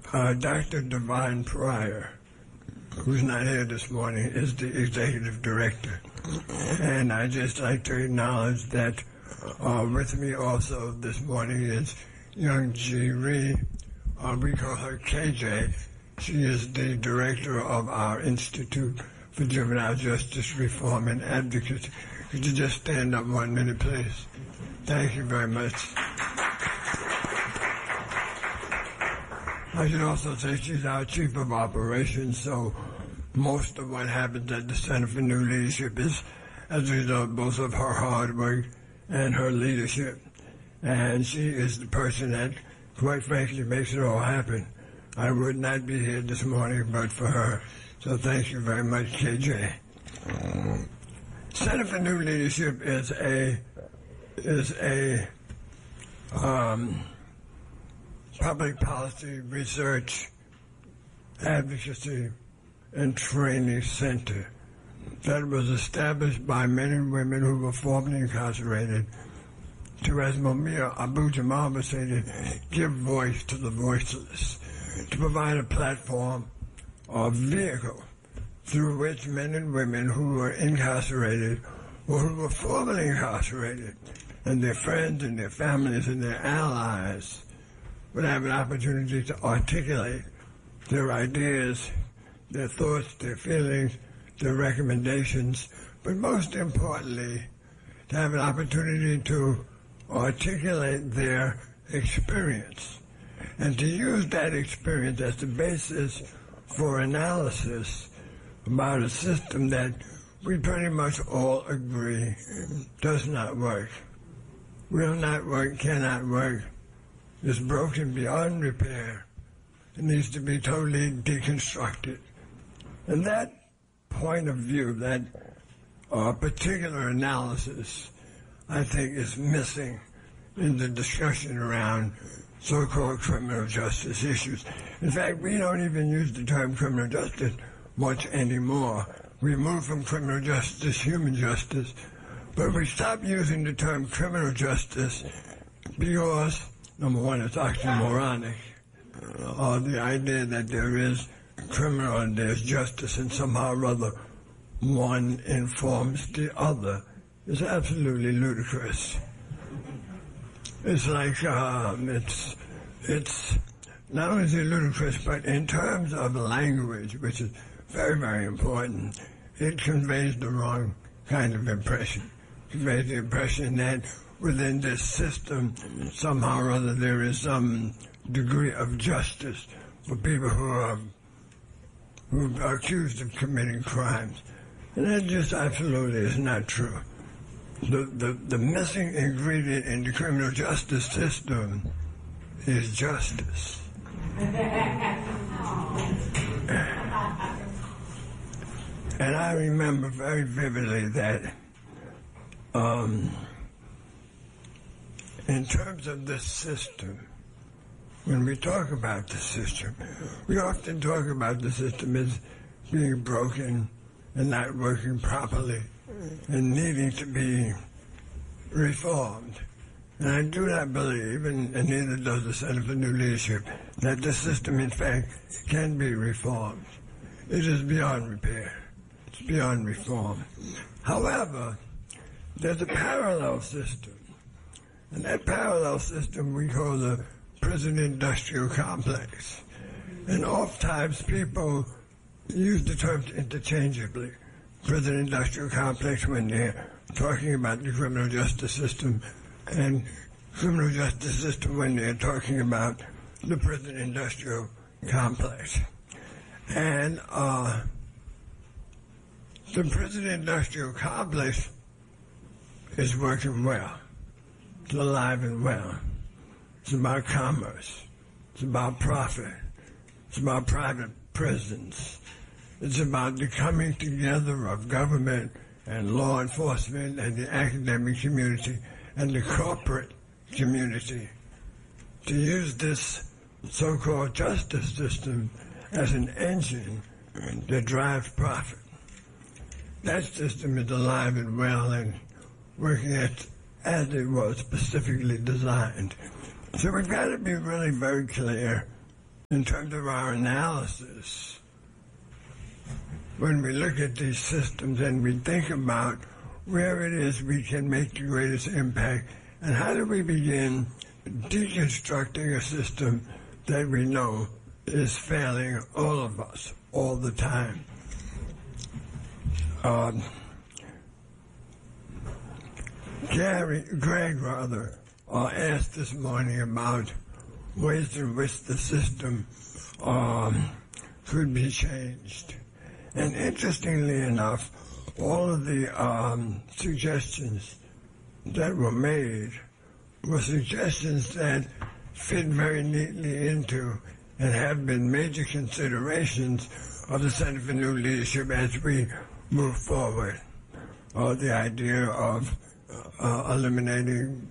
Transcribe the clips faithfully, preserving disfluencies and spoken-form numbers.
Uh, Doctor Divine Pryor, who's not here this morning, is the executive director. And I'd just like to acknowledge that uh, with me also this morning is young G. Ree. Uh, we call her K J. She is the director of our Institute for Juvenile Justice Reform and Advocacy. Could you just stand up one minute, please? Thank you very much. I should also say she's our chief of operations, so most of what happens at the Center for New Leadership is as a result both of her hard work and her leadership. And she is the person that, quite frankly, makes it all happen. I would not be here this morning but for her. So thank you very much, K J. Center for New Leadership is a is a um, public policy research, advocacy, and training center that was established by men and women who were formerly incarcerated to, as Mumia Abu-Jamal would say, to give voice to the voiceless, to provide a platform or vehicle through which men and women who were incarcerated or who were formerly incarcerated and their friends and their families and their allies would have an opportunity to articulate their ideas, their thoughts, their feelings, their recommendations, but most importantly, to have an opportunity to articulate their experience and to use that experience as the basis for analysis about a system that we pretty much all agree does not work, will not work, cannot work, is broken beyond repair. It needs to be totally deconstructed. And that point of view, that uh, particular analysis, I think is missing in the discussion around so-called criminal justice issues. In fact, we don't even use the term criminal justice much anymore. We moved from criminal justice, human justice, but we stopped using the term criminal justice because, number one, it's oxymoronic. Uh, the idea that there is criminal and there's justice and somehow or other one informs the other is absolutely ludicrous. It's like, um, it's, it's not only is it ludicrous, but in terms of language, which is very, very important, it conveys the wrong kind of impression. It conveys the impression that within this system, somehow or other, there is some degree of justice for people who are, who are accused of committing crimes. And that just absolutely is not true. The, the, the missing ingredient in the criminal justice system is justice. And I remember very vividly that um, in terms of this system, when we talk about the system, we often talk about the system as being broken and not working properly and needing to be reformed. And I do not believe, and, and neither does the Center for New Leadership, that the system, in fact, can be reformed. It is beyond repair. It's beyond reform. However, there's a parallel system. And that parallel system we call the prison industrial complex. And oftentimes people use the terms interchangeably. Prison industrial complex when they're talking about the criminal justice system, and criminal justice system when they're talking about the prison industrial complex. And uh, the prison industrial complex is working well. It's alive and well. It's about commerce. It's about profit. It's about private prisons. It's about the coming together of government and law enforcement and the academic community and the corporate community to use this so-called justice system as an engine that drives profit. That system is alive and well and working at, as it was specifically designed. So we've got to be really very clear in terms of our analysis, when we look at these systems and we think about where it is we can make the greatest impact, and how do we begin deconstructing a system that we know is failing all of us all the time. Um, Gary, Greg, rather, uh, asked this morning about ways in which the system um, could be changed. And interestingly enough, all of the um, suggestions that were made were suggestions that fit very neatly into and have been major considerations of the Center for New Leadership as we move forward. Uh, the idea of uh, eliminating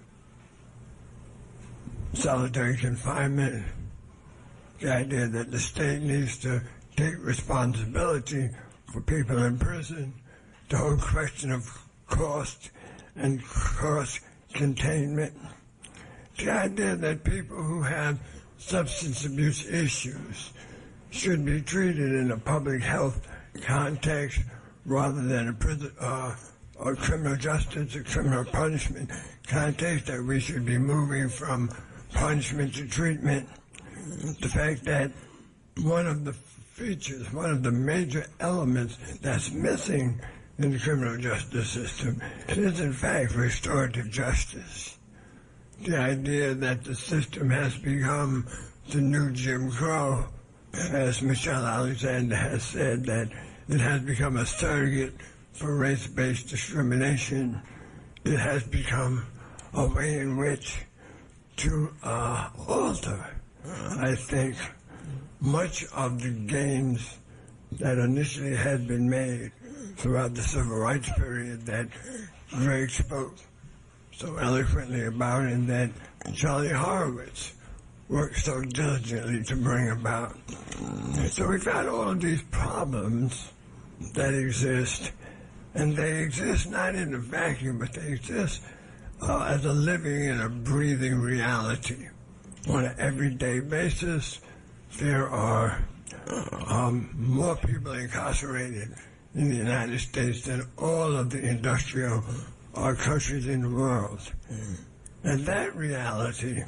solitary confinement, the idea that the state needs to take responsibility for people in prison, the whole question of cost and cost containment, the idea that people who have substance abuse issues should be treated in a public health context rather than a prison, uh, or criminal justice or criminal punishment context, that we should be moving from punishment to treatment. The fact that one of the features, one of the major elements that's missing in the criminal justice system is, in fact, restorative justice. The idea that the system has become the new Jim Crow, as Michelle Alexander has said, that it has become a surrogate for race-based discrimination. It has become a way in which to uh, alter, I think, much of the gains that initially had been made throughout the civil rights period that Greg spoke so eloquently about, and that Charlie Horowitz worked so diligently to bring about. So we've got all of these problems that exist, and they exist not in a vacuum, but they exist uh, as a living and a breathing reality. On an everyday basis, there are um, more people incarcerated in the United States than all of the industrial uh, countries in the world. And that reality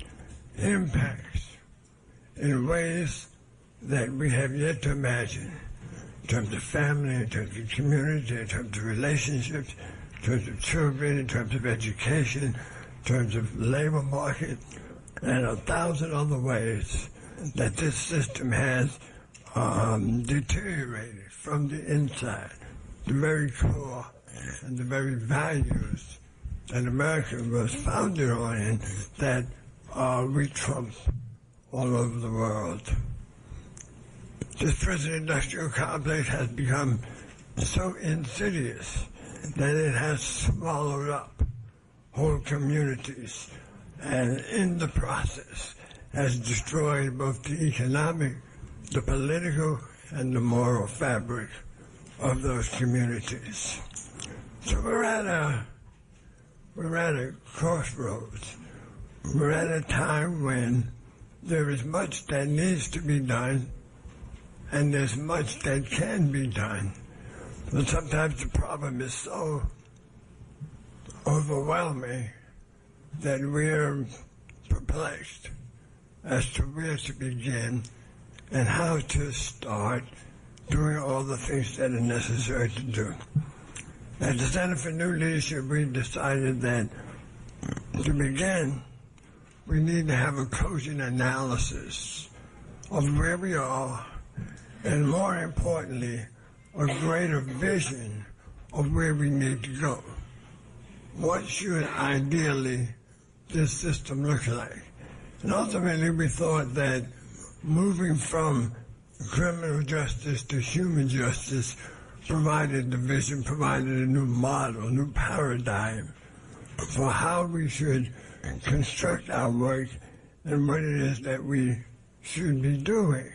impacts in ways that we have yet to imagine, in terms of family, in terms of community, in terms of relationships, in terms of children, in terms of education, in terms of labor market, and a thousand other ways that this system has um, deteriorated from the inside, the very core and the very values that America was founded on, and that uh, we trump all over the world. This prison-industrial complex has become so insidious that it has swallowed up whole communities, and in the process has destroyed both the economic, the political, and the moral fabric of those communities. So we're at a, we're at a crossroads. We're at a time when there is much that needs to be done, and there's much that can be done. But sometimes the problem is so overwhelming that we're perplexed as to where to begin and how to start doing all the things that are necessary to do. At the Center for New Leadership, we decided that to begin, we need to have a cogent analysis of where we are, and more importantly, a greater vision of where we need to go. What should ideally this system look like? And ultimately, we thought that moving from criminal justice to human justice provided the vision, provided a new model, a new paradigm for how we should construct our work and what it is that we should be doing.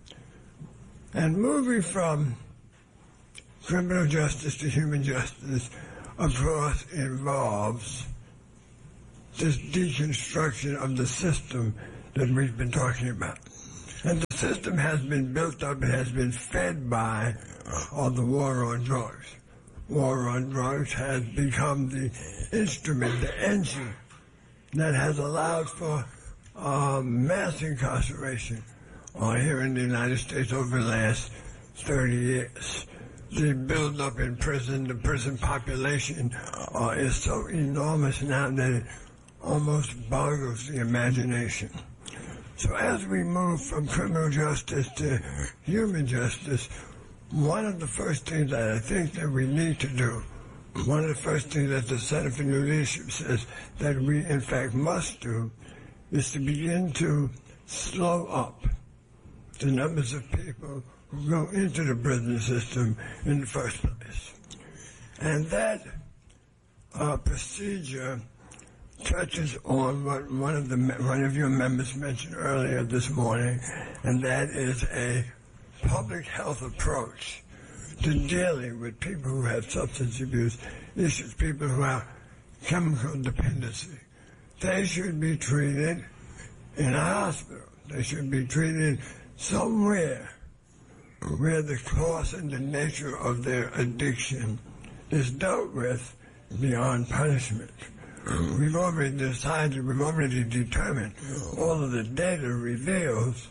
And moving from criminal justice to human justice, of course, involves this deconstruction of the system that we've been talking about. And the system has been built up, it has been fed by all the war on drugs. War on drugs has become the instrument, the engine that has allowed for uh, mass incarceration uh, here in the United States over the last thirty years. The build-up in prison, the prison population uh, is so enormous now that it almost boggles the imagination. So as we move from criminal justice to human justice, one of the first things that I think that we need to do, one of the first things that the Center for New Leadership says that we in fact must do, is to begin to slow up the numbers of people who go into the prison system in the first place. And that uh, procedure touches on what one of the one of your members mentioned earlier this morning, and that is a public health approach to dealing with people who have substance abuse issues, people who have chemical dependency. They should be treated in a hospital. They should be treated somewhere where the cause and the nature of their addiction is dealt with beyond punishment. We've already decided, we've already determined, all of the data reveals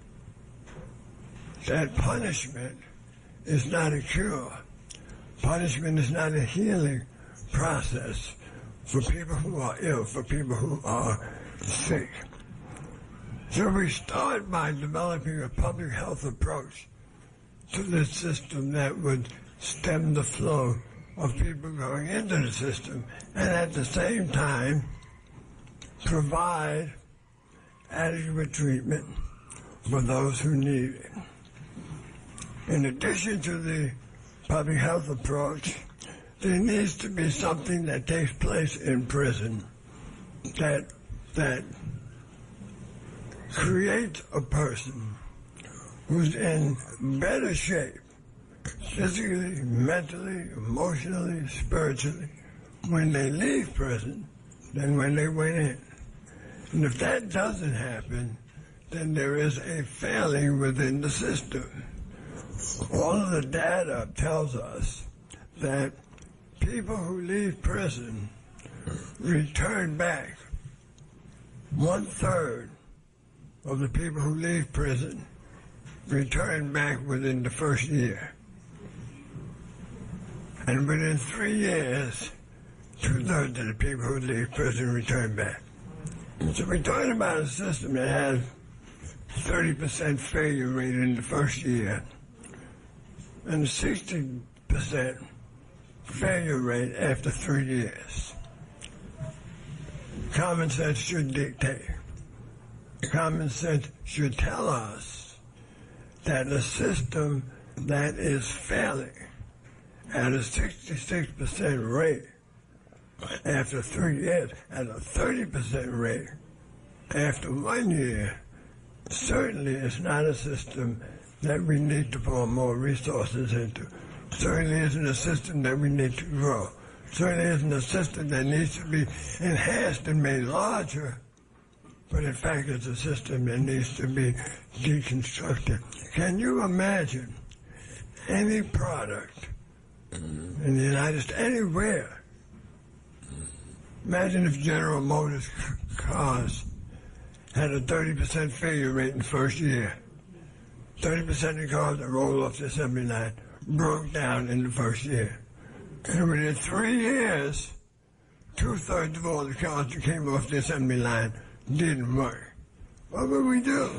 that punishment is not a cure. Punishment is not a healing process for people who are ill, for people who are sick. So we start by developing a public health approach to this system that would stem the flow of people going into the system, and at the same time provide adequate treatment for those who need it. In addition to the public health approach, there needs to be something that takes place in prison that that creates a person who's in better shape, physically, mentally, emotionally, spiritually, when they leave prison than when they went in. And if that doesn't happen, then there is a failing within the system. All of the data tells us that people who leave prison return back. One third of the people who leave prison return back within the first year. And within three years, two-thirds of the people who leave prison return back. So we're talking about a system that has thirty percent failure rate in the first year and a sixty percent failure rate after three years. Common sense should dictate. Common sense should tell us that a system that is failing at a sixty-six percent rate after three years, at a thirty percent rate after one year, certainly is not a system that we need to pour more resources into. Certainly isn't a system that we need to grow. Certainly isn't a system that needs to be enhanced and made larger, but in fact it's a system that needs to be deconstructed. Can you imagine any product in the United States, anywhere? Imagine if General Motors cars had a thirty percent failure rate in the first year. thirty percent of cars that rolled off the assembly line broke down in the first year. And within three years, two-thirds of all the cars that came off the assembly line didn't work. What would we do?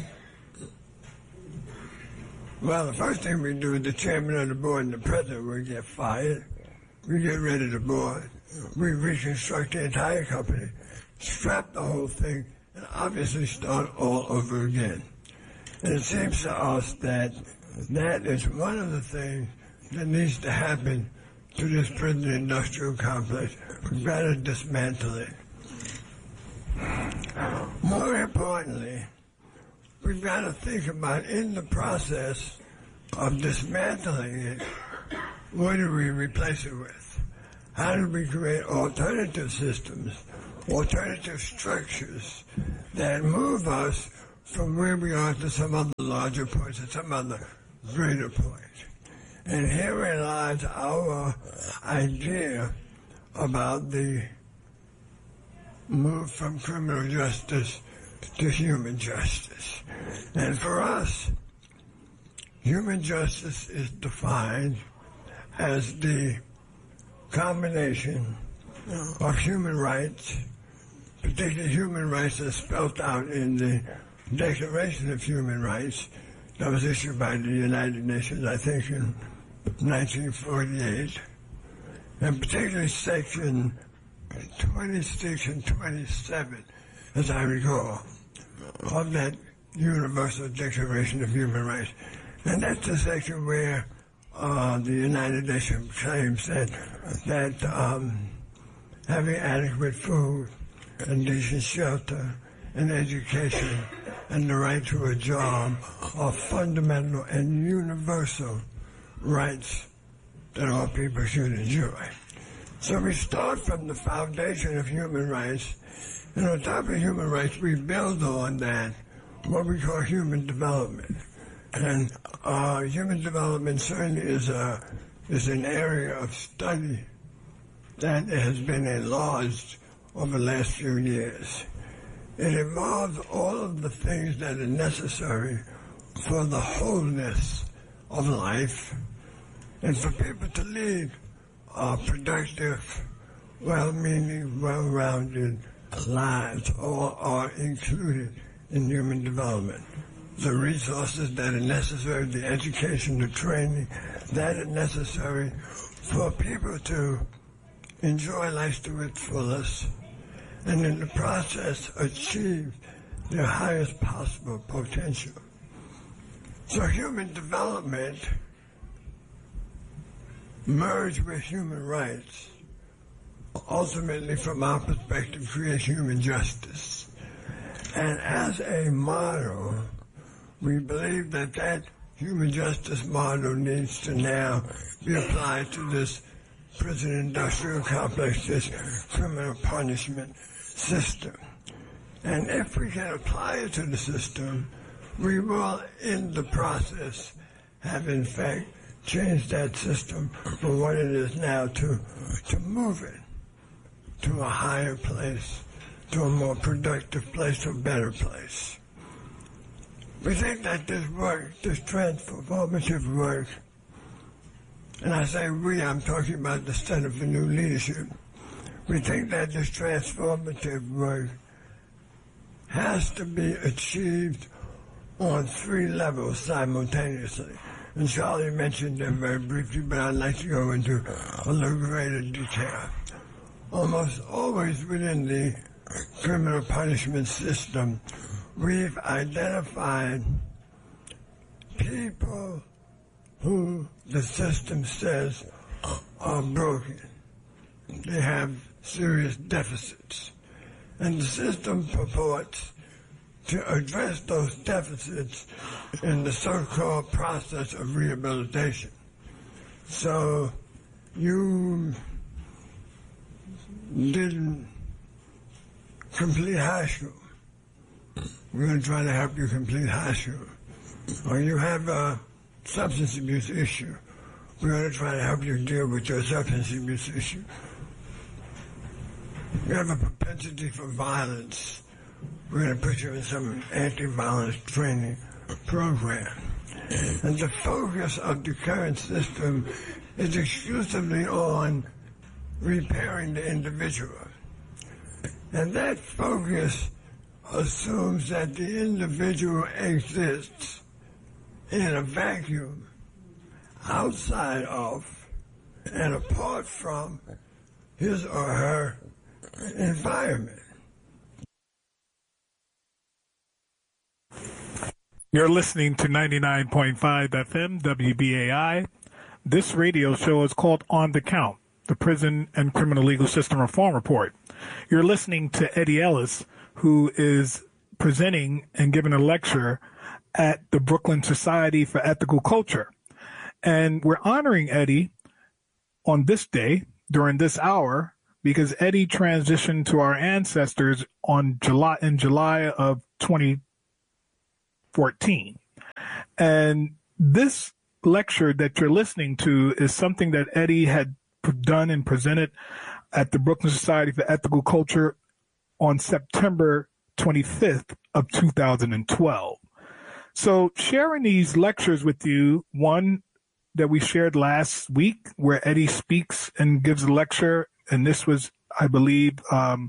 Well, the first thing we do is the chairman of the board and the president will get fired. We get rid of the board. We reconstruct the entire company, scrap the whole thing, and obviously start all over again. And it seems to us that that is one of the things that needs to happen to this prison industrial complex. We've got to dismantle it. More importantly, we've got to think about, in the process of dismantling it, what do we replace it with? How do we create alternative systems, alternative structures that move us from where we are to some other larger point, to some other greater point. And herein lies our idea about the move from criminal justice to human justice. And for us, human justice is defined as the combination of human rights, particularly human rights as spelled out in the Declaration of Human Rights that was issued by the United Nations, I think, in nineteen forty-eight, and particularly section twenty-six and twenty-seven, as I recall, of that Universal Declaration of Human Rights. And that's the section where uh, the United Nations claims that, that um, having adequate food and decent shelter and education and the right to a job are fundamental and universal rights that all people should enjoy. So we start from the foundation of human rights, and on top of human rights, we build on that what we call human development. And uh, human development certainly is, a, is an area of study that has been enlarged over the last few years. It involves all of the things that are necessary for the wholeness of life and for people to lead uh, productive, well-meaning, well-rounded lives. All are included in human development. The resources that are necessary, the education, the training that are necessary for people to enjoy life to its fullest, and in the process achieve their highest possible potential. So human development merged with human rights, ultimately from our perspective, creates human justice. And as a model, we believe that that human justice model needs to now be applied to this prison industrial complex, this criminal punishment system. And if we can apply it to the system, we will, in the process, have in fact changed that system from what it is now to, to move it to a higher place, to a more productive place, to a better place. We think that this work, this transformative work, and I say we, I'm talking about the Center for New Leadership, we think that this transformative work has to be achieved on three levels simultaneously. And Charlie mentioned them very briefly, but I'd like to go into a little greater detail. Almost always within the criminal punishment system, we've identified people who the system says are broken. They have serious deficits. And the system purports to address those deficits in the so-called process of rehabilitation. So you didn't complete high school. We're going to try to help you complete high school. Or you have a substance abuse issue. We're going to try to help you deal with your substance abuse issue. You have a propensity for violence. We're going to put you in some anti-violence training program. And the focus of the current system is exclusively on repairing the individual. And that focus assumes that the individual exists in a vacuum outside of and apart from his or her environment. You're listening to ninety-nine point five F M W B A I. This radio show is called On the Count, the Prison and Criminal Legal System Reform Report. You're listening to Eddie Ellis, who is presenting and giving a lecture at the Brooklyn Society for Ethical Culture. And we're honoring Eddie on this day, during this hour, because Eddie transitioned to our ancestors on July in July of twenty fourteen. And this lecture that you're listening to is something that Eddie had done and presented at the Brooklyn Society for Ethical Culture on September twenty-fifth of two thousand twelve. So sharing these lectures with you, one that we shared last week where Eddie speaks and gives a lecture, and this was, I believe, um,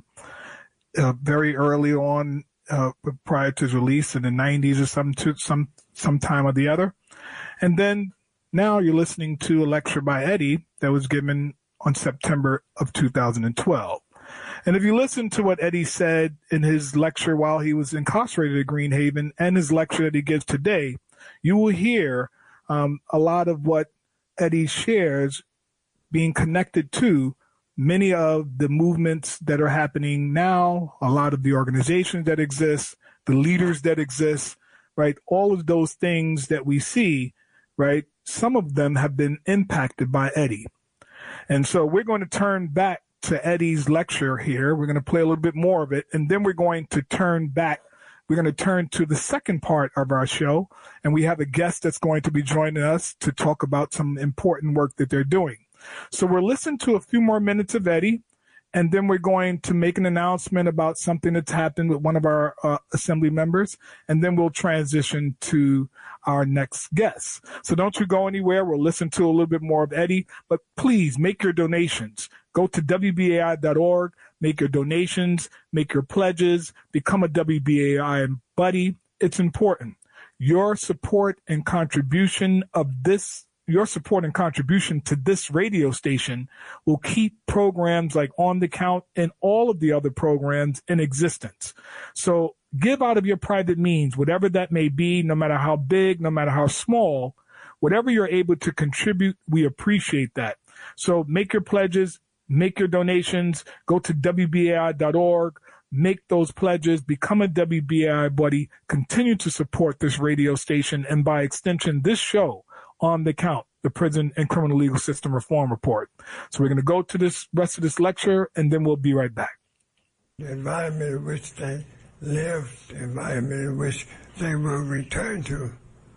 uh, very early on, uh, prior to his release in the nineties or some, to, some, some time or the other. And then now you're listening to a lecture by Eddie that was given on September of two thousand twelve. And if you listen to what Eddie said in his lecture while he was incarcerated at Greenhaven and his lecture that he gives today, you will hear um, a lot of what Eddie shares being connected to many of the movements that are happening now, a lot of the organizations that exist, the leaders that exist, right? All of those things that we see, right? Some of them have been impacted by Eddie. And so we're going to turn back to Eddie's lecture here. We're going to play a little bit more of it, and then we're going to turn back. We're going to turn to the second part of our show, and we have a guest that's going to be joining us to talk about some important work that they're doing. So we'll listen to a few more minutes of Eddie, and then we're going to make an announcement about something that's happened with one of our uh, assembly members, and then we'll transition to our next guest. So don't you go anywhere. We'll listen to a little bit more of Eddie, but please make your donations. Go to W B A I dot org, make your donations, make your pledges, become a W B A I buddy. It's important. Your support and contribution of this Your support and contribution to this radio station will keep programs like On the Count and all of the other programs in existence. So give out of your private means, whatever that may be, no matter how big, no matter how small, whatever you're able to contribute, we appreciate that. So make your pledges, make your donations, go to W B A I dot org, make those pledges, become a W B A I buddy, continue to support this radio station, and by extension, this show, On the Count, the Prison and Criminal Legal System Reform Report. So we're going to go to this rest of this lecture, and then we'll be right back. The environment in which they live, the environment in which they will return to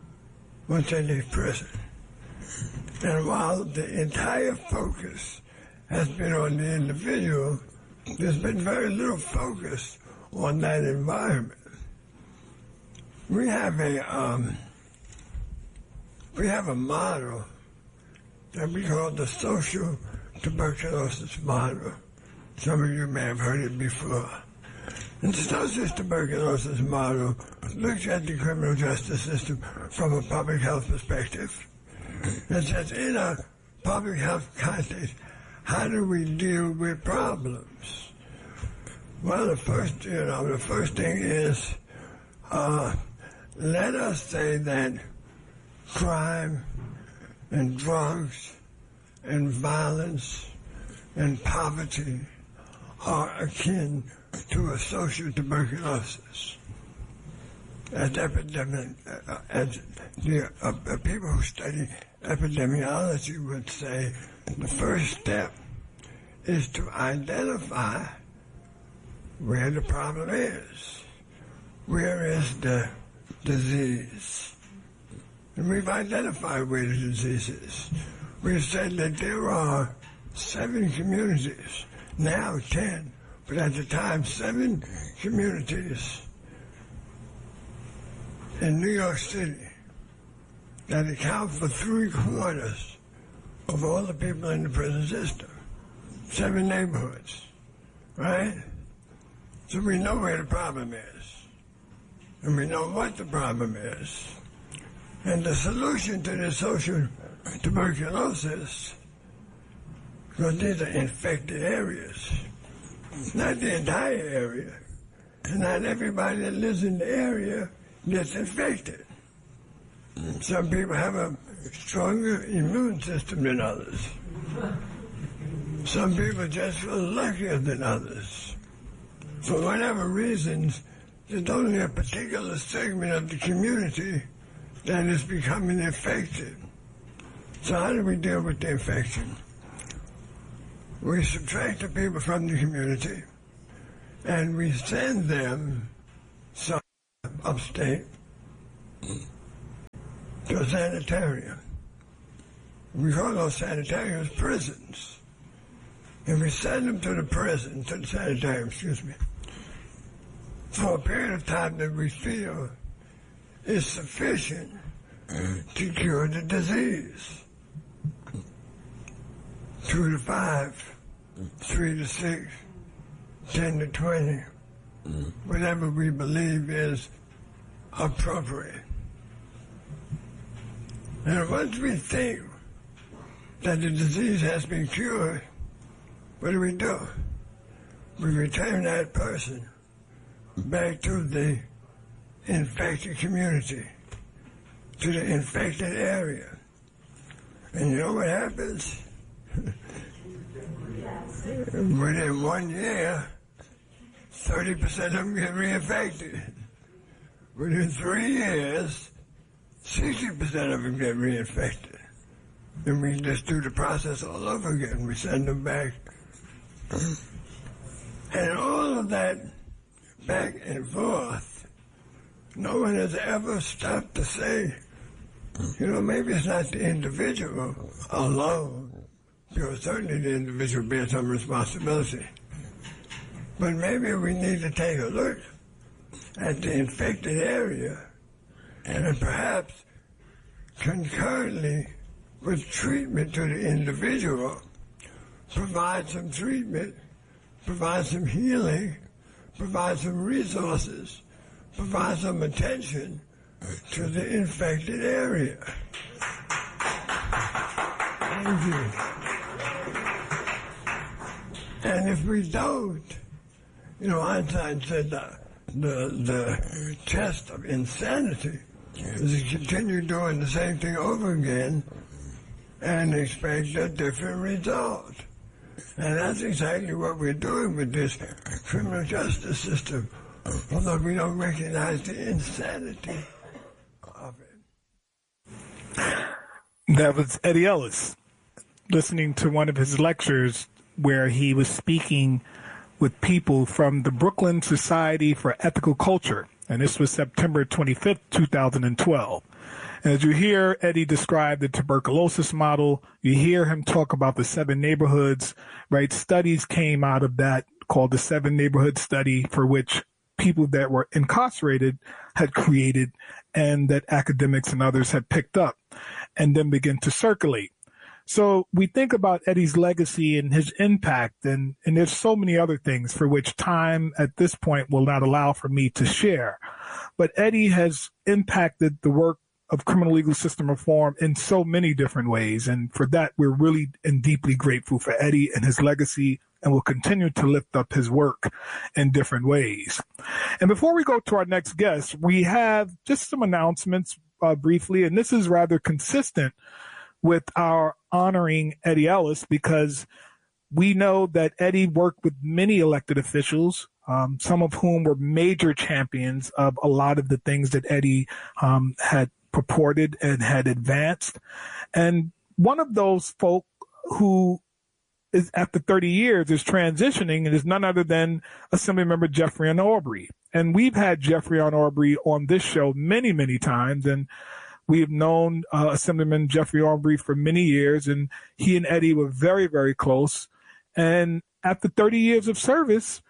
once they leave prison. And while the entire focus has been on the individual, there's been very little focus on that environment. We have a... Um, We have a model that we call the social tuberculosis model. Some of you may have heard it before. And the social tuberculosis model looks at the criminal justice system from a public health perspective. It says, in a public health context, how do we deal with problems? Well, the first, you know, the first thing is, uh, let us say that crime and drugs and violence and poverty are akin to a social tuberculosis. As epidemic, uh, as the uh, uh, people who study epidemiology would say, the first step is to identify where the problem is. Where is the disease? And we've identified where the disease is. We've said that there are seven communities, now ten, but at the time, seven communities in New York City that account for three quarters of all the people in the prison system. Seven neighborhoods, right? So we know where the problem is, and we know what the problem is. And the solution to the social tuberculosis, because these are infected areas, not the entire area, and not everybody that lives in the area gets infected. Some people have a stronger immune system than others. Some people just feel luckier than others. For whatever reasons, there's only a particular segment of the community that is becoming infected. So how do we deal with the infection? We subtract the people from the community, and we send them some upstate, to a sanitarium. We call those sanitariums prisons. And we send them to the prison, to the sanitarium, excuse me, for a period of time that we feel is sufficient to cure the disease. Two to five, three to six, ten to twenty, whatever we believe is appropriate. And once we think that the disease has been cured, what do we do? We return that person back to the infected community, to the infected area. And you know what happens? Within one year, thirty percent of them get reinfected. Within three years, sixty percent of them get reinfected. And we just do the process all over again. We send them back. And all of that back and forth, no one has ever stopped to say, you know, maybe it's not the individual alone, because certainly the individual bears some responsibility. But maybe we need to take a look at the infected area and perhaps concurrently with treatment to the individual, provide some treatment, provide some healing, provide some resources, provide some attention to the infected area. Thank you. And if we don't, you know, Einstein said that the, the test of insanity is to continue doing the same thing over again and expect a different result. And that's exactly what we're doing with this criminal justice system, although we don't recognize the insanity of it. That was Eddie Ellis, listening to one of his lectures where he was speaking with people from the Brooklyn Society for Ethical Culture. And this was September twenty-fifth, two thousand twelve. And as you hear Eddie describe the tuberculosis model, you hear him talk about the seven neighborhoods, right? Studies came out of that called the Seven Neighborhood Study, for which people that were incarcerated had created and that academics and others had picked up and then began to circulate. So we think about Eddie's legacy and his impact, and, and there's so many other things for which time at this point will not allow for me to share. But Eddie has impacted the work of criminal legal system reform in so many different ways. And for that, we're really and deeply grateful for Eddie and his legacy, and will continue to lift up his work in different ways. And before we go to our next guest, we have just some announcements uh, briefly, and this is rather consistent with our honoring Eddie Ellis, because we know that Eddie worked with many elected officials, um, some of whom were major champions of a lot of the things that Eddie um, had purported and had advanced. And one of those folk who is after thirty years is transitioning, and is none other than Assemblymember Jeffrey Aubrey. And we've had Jeffrey Aubrey on this show many, many times, and we have known uh, Assemblyman Jeffrey Aubrey for many years, and he and Eddie were very, very close. And after thirty years of service,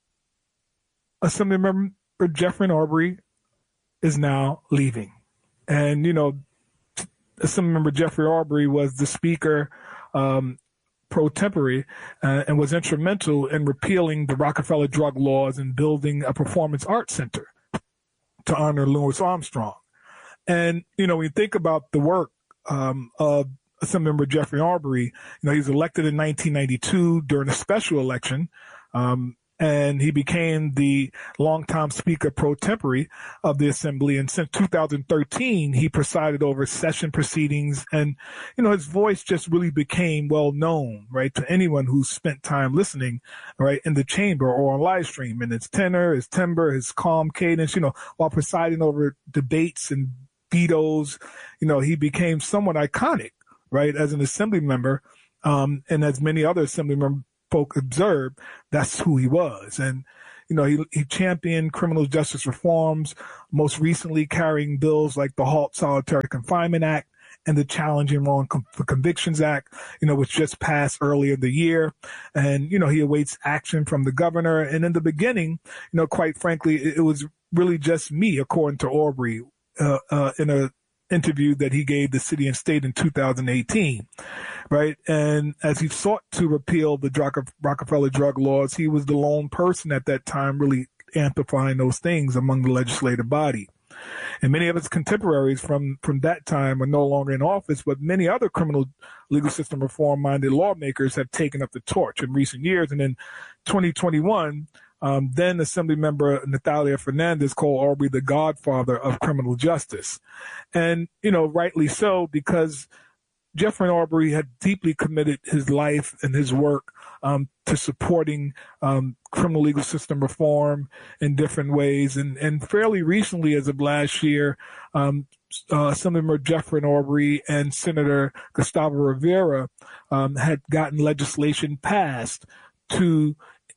Assemblymember Jeffrey Aubrey is now leaving. And, you know, Assemblymember Jeffrey Aubrey was the speaker um, pro tempore uh, and was instrumental in repealing the Rockefeller drug laws and building a performance arts center to honor Louis Armstrong. And, you know, when you think about the work um, of Assemblymember Jeffrey Aubrey, you know, he was elected in nineteen ninety-two during a special election, um, and he became the longtime speaker pro tempore of the Assembly. And since two thousand thirteen, he presided over session proceedings, and, you know, his voice just really became well known, right, to anyone who spent time listening, right, in the chamber or on live stream. And his tenor, his timbre, his calm cadence, you know, while presiding over debates and vetoes, you know, he became somewhat iconic, right, as an assembly member. Um, and as many other assembly member folk observed, that's who he was. And, you know, he, he championed criminal justice reforms, most recently carrying bills like the Halt Solitary Confinement Act and the Challenging Wrong Com- for Convictions Act, you know, which just passed earlier in the year. And, you know, he awaits action from the governor. And in the beginning, you know, quite frankly, it, it was really just me, according to Aubrey, uh, uh, in a interview that he gave the City and State in two thousand eighteen, right? And as he sought to repeal the Rockefeller drug laws, he was the lone person at that time really amplifying those things among the legislative body. And many of his contemporaries from, from that time are no longer in office, but many other criminal legal system reform-minded lawmakers have taken up the torch in recent years. And in twenty twenty-one, Um, then Assemblymember Natalia Fernandez called Aubrey the godfather of criminal justice. And, you know, rightly so, because Jeffrey Aubrey had deeply committed his life and his work um, to supporting um, criminal legal system reform in different ways. And, and fairly recently, as of last year, um, uh, Assemblymember Jeffrey Aubrey and Senator Gustavo Rivera um, had gotten legislation passed to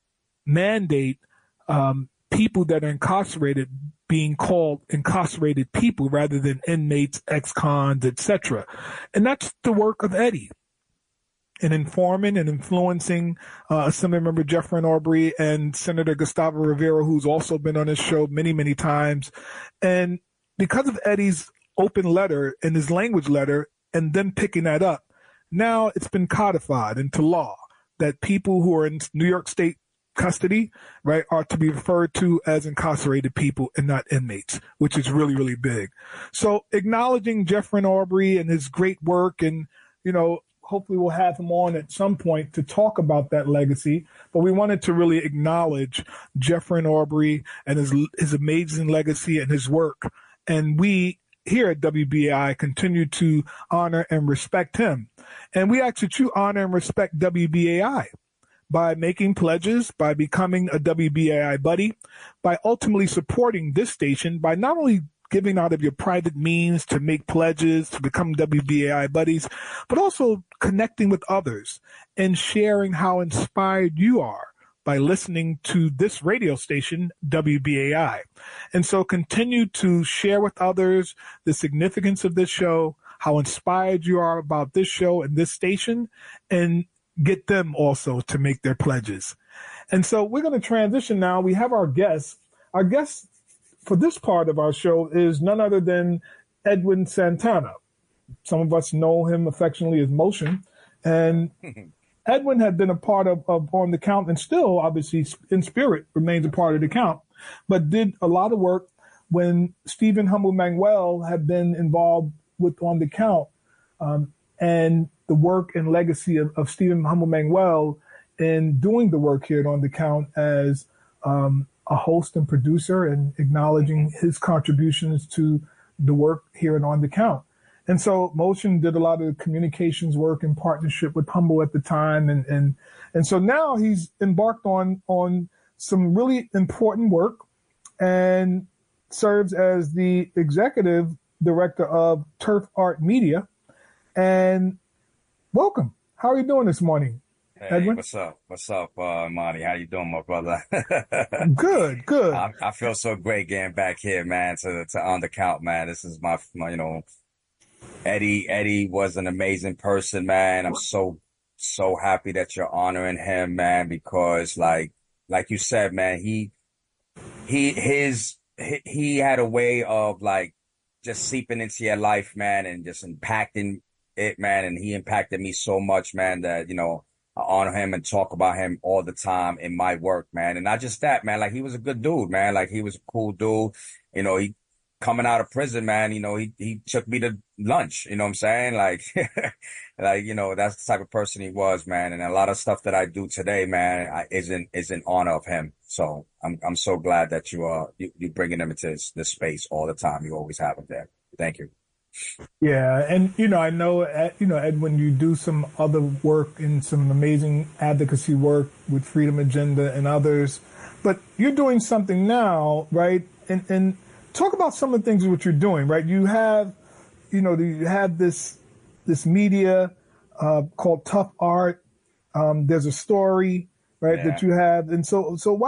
mandate um, people that are incarcerated being called incarcerated people rather than inmates, ex-cons, et cetera. And that's the work of Eddie in informing and influencing uh, Assemblymember Jeffrey Aubrey and Senator Gustavo Rivera, who's also been on this show many, many times. And because of Eddie's open letter and his language letter and then picking that up, now it's been codified into law that people who are in New York State custody, right, are to be referred to as incarcerated people and not inmates, which is really, really big. So acknowledging Jeffrey Aubrey and his great work, and, you know, hopefully we'll have him on at some point to talk about that legacy. But we wanted to really acknowledge Jeffrey Aubrey and his, his amazing legacy and his work. And we here at W B A I continue to honor and respect him. And we ask that you honor and respect W B A I by making pledges, by becoming a W B A I buddy, by ultimately supporting this station, by not only giving out of your private means to make pledges, to become W B A I buddies, but also connecting with others and sharing how inspired you are by listening to this radio station, W B A I. And so continue to share with others the significance of this show, how inspired you are about this show and this station, and get them also to make their pledges. And so we're going to transition now. We have our guest. Our guest for this part of our show is none other than Edwin Santana. Some of us know him affectionately as Motion. And Edwin had been a part of, of On the Count, and still, obviously, in spirit, remains a part of the count, but did a lot of work when Stephen Humble Manuel had been involved with On the Count. Um, and the work and legacy of, of Stephen Humble Manuel in doing the work here at On the Count as um, a host and producer, and acknowledging his contributions to the work here at On the Count. And so Motion did a lot of communications work in partnership with Humble at the time. And, and, and so now he's embarked on, on some really important work and serves as the executive director of Turf Art Media. And welcome. How are you doing this morning, Hey, Edwin? what's up? What's up, uh, Monty? How you doing, my brother? Good, good. I, I feel so great getting back here, man, to, to On the Count, man. This is my, my, you know, Eddie, Eddie was an amazing person, man. I'm so, so happy that you're honoring him, man, because like, like you said, man, he, he, his, he, he had a way of like just seeping into your life, man, and just impacting it, man. And he impacted me so much, man, that, you know, I honor him and talk about him all the time in my work, man. And not just that, man, like he was a good dude, man. Like he was a cool dude. You know, he coming out of prison, man, you know, he, he took me to lunch, you know what I'm saying? Like, like, you know, that's the type of person he was, man. And a lot of stuff that I do today, man, I, is in, is in honor of him. So I'm, I'm so glad that you, uh, you, you bringing him into this, this space all the time. You always have him there. Thank you. Yeah, and you know, I know, uh, you know, Edwin, you do some other work and some amazing advocacy work with Freedom Agenda and others, but you're doing something now, right? And and talk about some of the things that you're doing, right? You have, you know, you have this this media uh, called Tough Art. Um, there's a story, right, Yeah. that you have, and so so why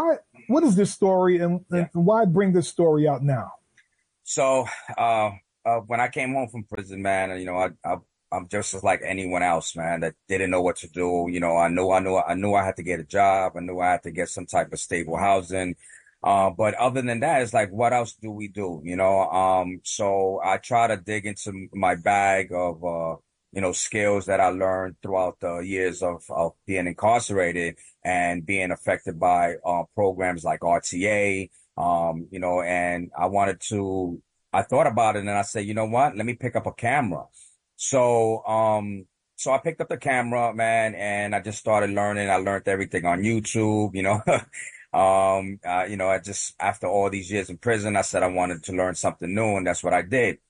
what is this story, and, Yeah. and why bring this story out now? So, uh, uh, when I came home from prison, man, you know, I, I, I'm just like anyone else, man, that didn't know what to do. You know, I knew, I knew, I knew I had to get a job. I knew I had to get some type of stable housing. Uh, but other than that, it's like, what else do we do? You know, um, so I try to dig into my bag of, uh, you know, skills that I learned throughout the years of, of being incarcerated and being affected by, uh, programs like R T A. Um, you know, and I wanted to, I thought about it and I said, you know what? Let me pick up a camera. So, um, so I picked up the camera, man, and I just started learning. I learned everything on YouTube, you know. Um, uh, you know, I just, after all these years in prison, I said I wanted to learn something new, and that's what I did.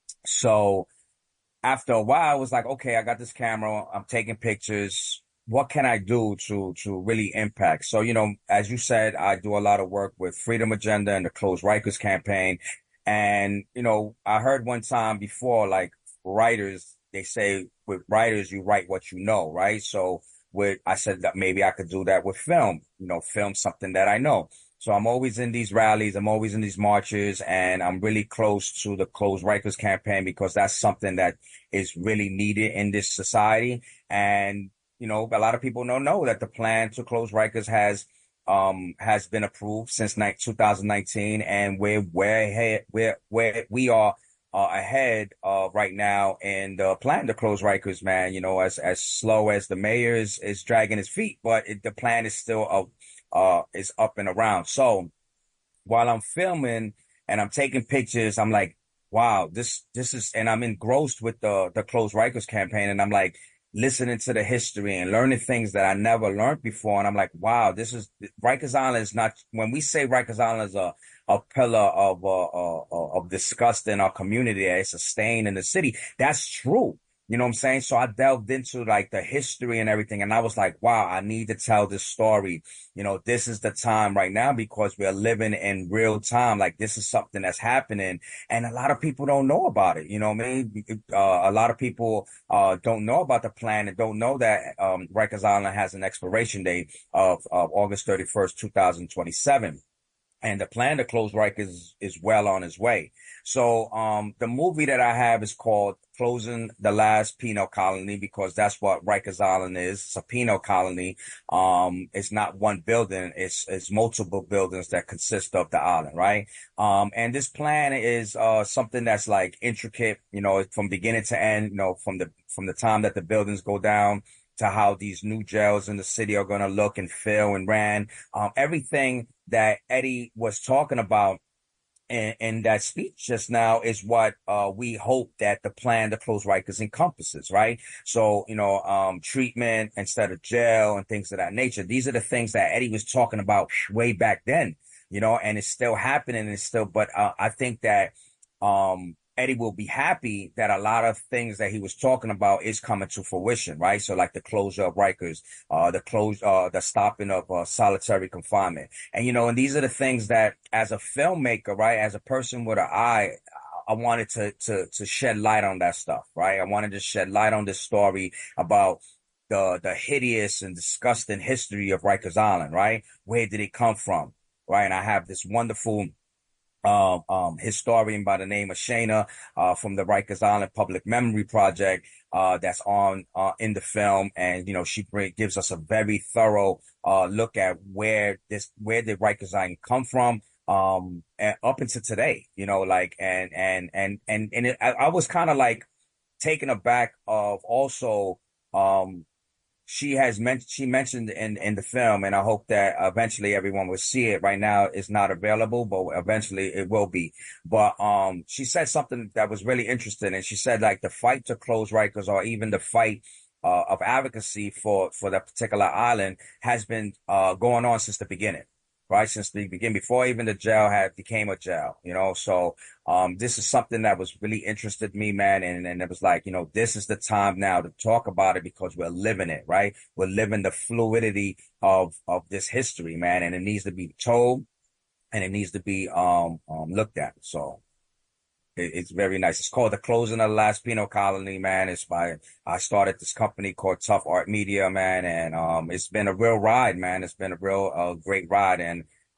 So after a while, I was like, okay, I got this camera. I'm taking pictures. What can I do to, to really impact? So, you know, as you said, I do a lot of work with Freedom Agenda and the Close Rikers campaign. And, you know, I heard one time before, like writers, they say with writers, you write what you know, right? So with, I said that maybe I could do that with film, you know, film something that I know. So I'm always in these rallies. I'm always in these marches, and I'm really close to the Close Rikers campaign because that's something that is really needed in this society. And, you know, a lot of people don't know that the plan to close Rikers has, um, has been approved since two thousand nineteen, and we're, we're ahead, we're, we're, we are, uh, ahead, uh, right now in the plan to close Rikers, man, you know, as, as slow as the mayor is, is dragging his feet, but it, the plan is still, uh, uh, is up and around. So while I'm filming and I'm taking pictures, I'm like, wow, this, this is, and I'm engrossed with the, the Close Rikers campaign. And I'm like, listening to the history and learning things that I never learned before. And I'm like, wow, this is, Rikers Island is not, when we say Rikers Island is a, a pillar of, uh, uh, of disgust in our community, it's a stain in the city. That's true. You know what I'm saying? So I delved into like the history and everything. And I was like, wow, I need to tell this story. You know, this is the time right now because we're living in real time. Like this is something that's happening and a lot of people don't know about it. You know what I mean? Uh, a lot of people, uh, don't know about the plan and don't know that, um, Rikers Island has an expiration date of, of August thirty-first, two thousand twenty-seven. And the plan to close Rikers is well on its way. So, um, the movie that I have is called Closing the Last Penal Colony because that's what Rikers Island is. It's a penal colony. Um, it's not one building. It's, it's multiple buildings that consist of the island, right? Um, and this plan is, uh, something that's like intricate, you know, from beginning to end, you know, from the, from the time that the buildings go down to how these new jails in the city are going to look and feel and ran. Um, everything that Eddie was talking about in, in that speech just now is what, uh, we hope that the plan to close Rikers encompasses, right? So, you know, um, treatment instead of jail and things of that nature. These are the things that Eddie was talking about way back then, you know, and it's still happening. And it's still, but, uh, I think that, um, Eddie will be happy that a lot of things that he was talking about is coming to fruition, right? So like the closure of Rikers, uh, the close, uh, the stopping of, uh, solitary confinement. And, you know, and these are the things that as a filmmaker, right, as a person with an eye, I wanted to, to, to shed light on that stuff, right? I wanted to shed light on this story about the, the hideous and disgusting history of Rikers Island, right? Where did it come from? Right. And I have this wonderful um, um, historian by the name of Shayna, uh, from the Rikers Island Public Memory Project, uh, that's on, uh, in the film. And, you know, she bring, gives us a very thorough, uh, look at where this, where did Rikers Island come from, um, and up until today, you know, like, and, and, and, and, and it, I, I was kind of like taken aback of also, um, she has mentioned, she mentioned in, in the film, and I hope that eventually everyone will see it. Right now it's not available, but eventually it will be. But, um, she said something that was really interesting. And she said like the fight to close Rikers or even the fight, uh, of advocacy for, for that particular island has been, uh, going on since the beginning. Right, since the beginning, before even the jail had became a jail, you know. So, um, this is something that was really interested me, man, and and it was like, you know, this is the time now to talk about it because we're living it, right? We're living the fluidity of of this history, man, and it needs to be told, and it needs to be um um looked at. So. It's very nice. It's called The Closing of the Last Penal Colony, man. It's by, I started this company called Tough Art Media, man. And, um, it's been a real ride, man. It's been a real, uh, great ride. And,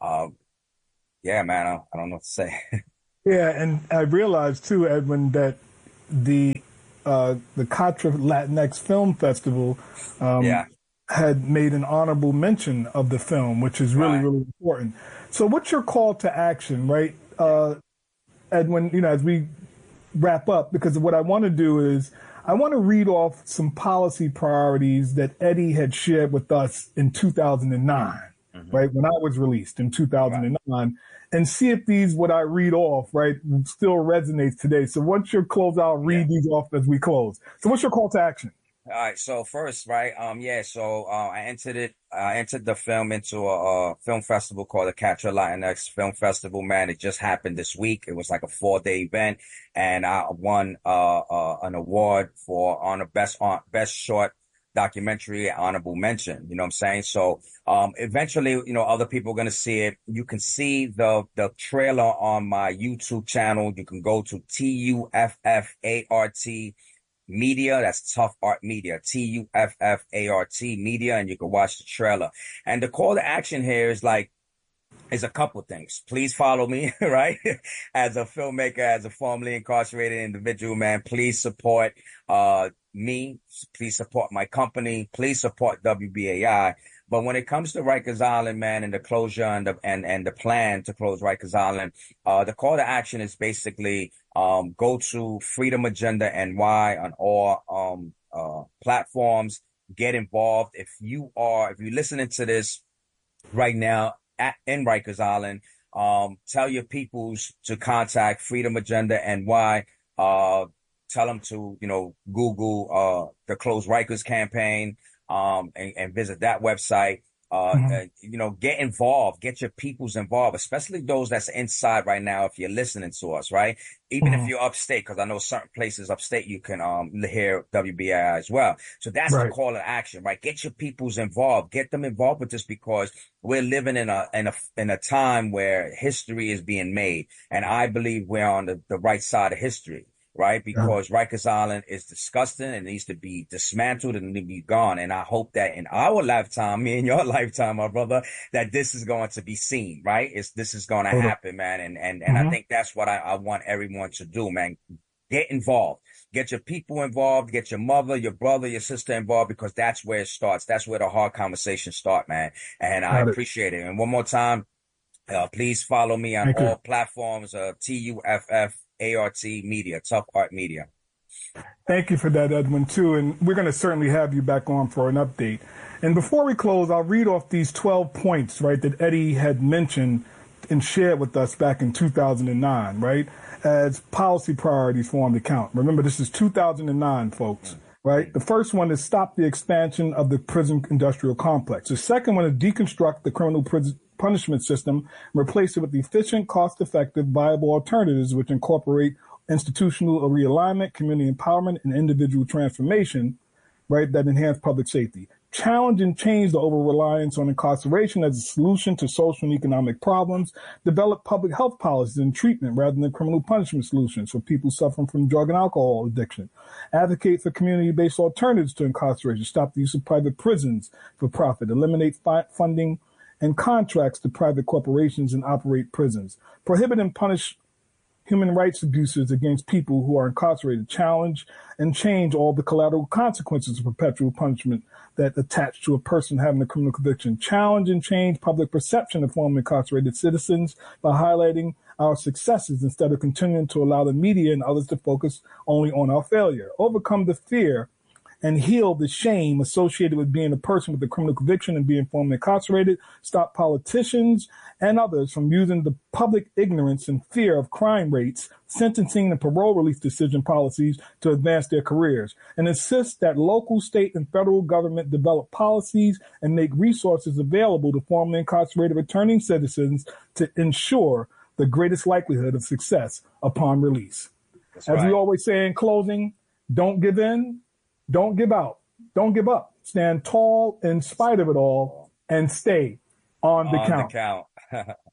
Um, yeah, man, I, I don't know what to say. Yeah, and I realized too, Edwin, that the uh, the Contra Latinx Film Festival um, Yeah, had made an honorable mention of the film, which is really, right. really important. So, what's your call to action, right, Yeah, uh, Edwin? You know, as we wrap up, because what I want to do is I want to read off some policy priorities that Eddie had shared with us in two thousand nine, hmm, right, when I was released in right. two thousand nine, and see if these, what I read off, right, still resonates today. So once your close, I'll Yeah. read these off as we close. So what's your call to action? All right. So first, right. Um. Yeah. So uh, I entered it. I entered the film into a, a film festival called the Capture Latinx Film Festival. Man, it just happened this week. It was like a four day event, and I won uh, uh an award for on the best on best short documentary honorable mention. You know what I'm saying? So um eventually, you know, other people are gonna see it. You can see the the trailer on my YouTube channel. You can go to T U F F A R T Media. That's Tough Art Media, T U F F A R T Media, and you can watch the trailer. And the call to action here is like, is a couple things. Please follow me, right? As a filmmaker, as a formerly incarcerated individual, man, please support uh me. Please support my company. Please support W B A I. But when it comes to Rikers Island, man, and the closure and the and, and the plan to close Rikers Island, uh, the call to action is basically um go to Freedom Agenda N Y on all um uh platforms. Get involved. If you are, if you're listening to this right now at in Rikers Island, um, tell your peoples to contact Freedom Agenda N Y. Uh, tell them to, you know, Google uh, the Close Rikers campaign, um, and, and visit that website. Uh, Mhm. uh, you know, get involved, get your peoples involved, especially those that's inside right now. If you're listening to us, right? Even if Mhm. you're upstate, because I know certain places upstate you can um hear W B A I as well. So that's the Right. call to action, right? Get your peoples involved, get them involved with this because we're living in a in a in a time where history is being made, and I believe we're on the, the right side of history, right? Yeah. Because Rikers Island is disgusting and needs to be dismantled and need to be gone. And I hope that in our lifetime, me and your lifetime, my brother, that this is going to be seen, right? It's this is going to Totally. happen, man. And and and I Mhm. think that's what I, I want everyone to do, man. Get involved. Get your people involved. Get your mother, your brother, your sister involved because that's where it starts. That's where the hard conversations start, man. And I Got it. appreciate it. And one more time, uh, please follow me on Thank you. all platforms. Uh, T U F F A R T Media, Tough Art Media. Thank you for that, Edwin, too. And we're going to certainly have you back on for an update. And before we close, I'll read off these twelve points, right, that Eddie had mentioned and shared with us back in two thousand nine, right, as policy priorities for On the Count. Remember, this is two thousand nine, folks, right? The first one is stop the expansion of the prison industrial complex. The second one is deconstruct the criminal prison punishment system and replace it with efficient, cost-effective, viable alternatives which incorporate institutional realignment, community empowerment, and individual transformation, right, that enhance public safety. Challenge and change the over-reliance on incarceration as a solution to social and economic problems. Develop public health policies and treatment rather than criminal punishment solutions for people suffering from drug and alcohol addiction. Advocate for community-based alternatives to incarceration. Stop the use of private prisons for profit. Eliminate fi- funding and contracts to private corporations and operate prisons. Prohibit and punish human rights abuses against people who are incarcerated. Challenge and change all the collateral consequences of perpetual punishment that attach to a person having a criminal conviction. Challenge and change public perception of former incarcerated citizens by highlighting our successes instead of continuing to allow the media and others to focus only on our failure. Overcome the fear and heal the shame associated with being a person with a criminal conviction and being formerly incarcerated. Stop politicians and others from using the public ignorance and fear of crime rates, sentencing, and parole release decision policies to advance their careers. And insist that local, state, and federal government develop policies and make resources available to formerly incarcerated returning citizens to ensure the greatest likelihood of success upon release. That's As we right. always say in closing, don't give in. Don't give out. Don't give up. Stand tall in spite of it all and stay on the On the count. count.